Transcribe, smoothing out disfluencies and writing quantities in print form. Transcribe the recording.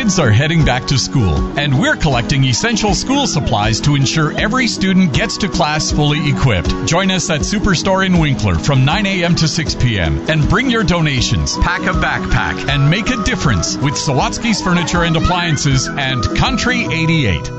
Kids are heading back to school, and we're collecting essential school supplies to ensure every student gets to class fully equipped. Join us at Superstore in Winkler from 9 a.m. to 6 p.m. and bring your donations. Pack a backpack and make a difference with Sawatsky's Furniture and Appliances and Country 88.